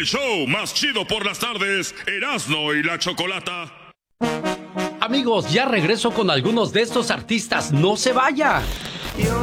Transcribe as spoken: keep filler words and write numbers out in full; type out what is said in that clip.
El show más chido por las tardes, Erasmo y la Chocolata. Amigos, ya regreso con algunos de estos artistas. ¡No se vaya!